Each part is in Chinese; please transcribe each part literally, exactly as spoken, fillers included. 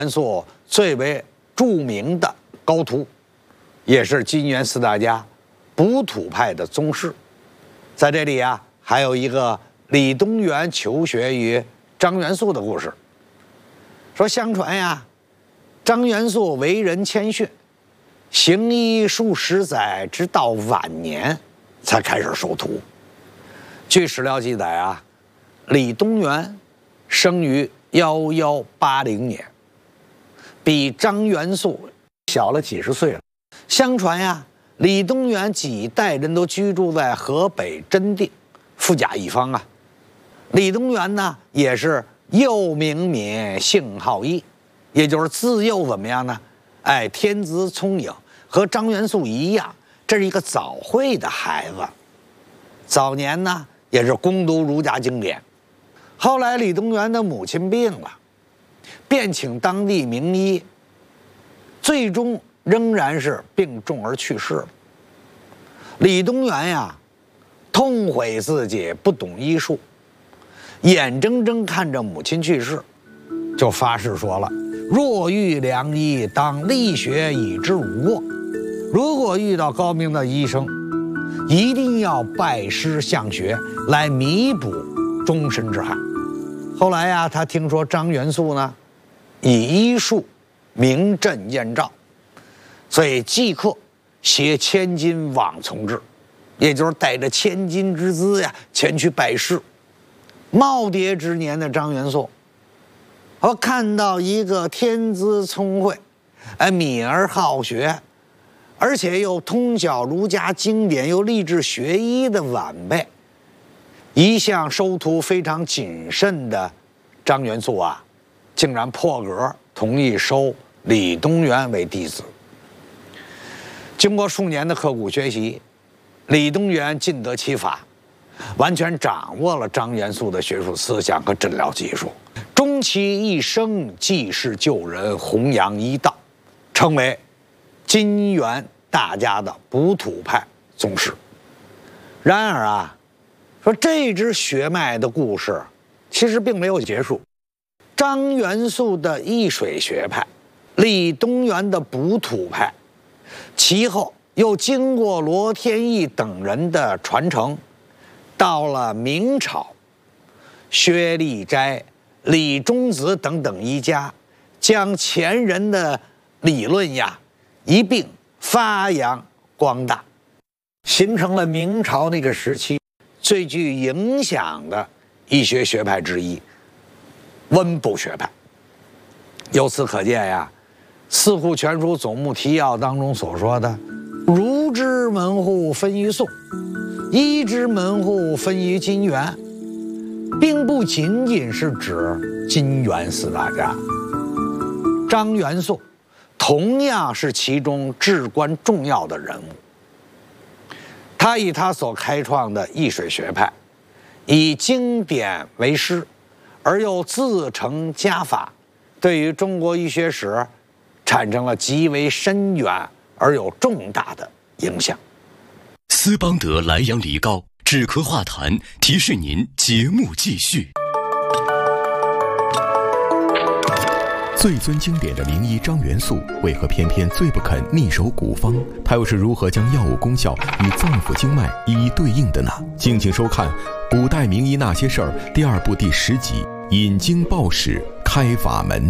元素最为著名的高徒，也是金元四大家补土派的宗师。在这里啊，还有一个李东垣求学于张元素的故事。说相传呀，张元素为人谦逊，行医数十载，直到晚年才开始授徒。据史料记载啊，李东垣生于一一八零年，比张元素小了几十岁了。相传呀，李东垣几代人都居住在河北真定，富甲一方啊。李东垣呢，也是幼名敏，性好医，也就是自幼怎么样呢？哎，天资聪颖，和张元素一样，这是一个早慧的孩子。早年呢，也是攻读儒家经典。后来李东垣的母亲病了，便请当地名医，最终仍然是病重而去世了。李东垣呀，痛悔自己不懂医术，眼睁睁看着母亲去世，就发誓说了：若遇良医，当力学以之无过。如果遇到高明的医生，一定要拜师向学，来弥补终身之憾。后来呀，他听说张元素呢，以医术名震燕赵，所以即刻携千金往从之，也就是带着千金之资呀，前去拜师。耄耋之年的张元素，我看到一个天资聪慧，哎，敏而好学，而且又通晓儒家经典，又立志学医的晚辈，一向收徒非常谨慎的张元素啊，竟然破格同意收李东垣为弟子。经过数年的刻苦学习，李东垣尽得其法，完全掌握了张元素的学术思想和诊疗技术，终其一生济世救人，弘扬医道，成为金元大家的补土派宗师。然而啊，说这支血脉的故事其实并没有结束。张元素的易水学派，李东垣的补土派，其后又经过罗天益等人的传承，到了明朝，薛立斋、李中子等等一家，将前人的理论呀一并发扬光大，形成了明朝那个时期最具影响的医学学派之一——温补学派。由此可见呀，《四库全书总目提要》当中所说的“儒之门户分于宋，医之门户分于金元”，并不仅仅是指金元四大家。张元素同样是其中至关重要的人物。他以他所开创的易水学派，以经典为师，而又自成家法，对于中国医学史产生了极为深远而有重大的影响。 斯邦德莱阳梨膏止咳化痰，提示您节目继续。 最尊经典的名医张元素，为何偏偏最不肯逆守古方？他又是如何将药物功效与脏腑经脉一一对应的呢？敬请收看《古代名医那些事儿》第二部第十集《引经报史开法门》。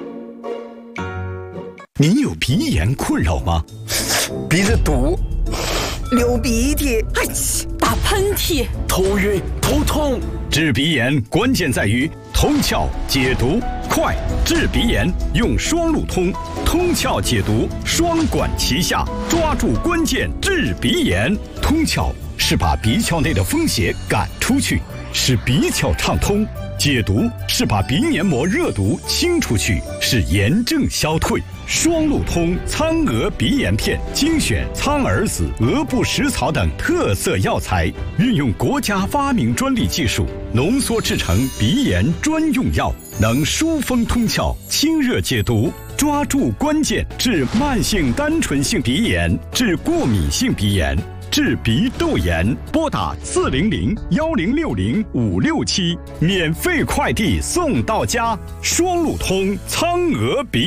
您有鼻炎困扰吗？ 鼻子堵，流鼻涕， 哎，打喷嚏， 头晕头痛。 治鼻炎关键在于通窍解毒快，治鼻炎用双路通，通窍解毒双管齐下，抓住关键治鼻炎。通窍是把鼻窍内的风邪赶出去，使鼻窍畅通；解毒是把鼻黏膜热毒清出去，使炎症消退。双路通苍蛾鼻炎片精选苍耳子、鹅不食草等特色药材，运用国家发明专利技术，浓缩制成鼻炎专用药，能疏风通窍、清热解毒，抓住关键治慢性单纯性鼻炎、治过敏性鼻炎、治鼻窦炎。拨打四零零幺零六零五六七，免费快递送到家。双路通苍蛾鼻。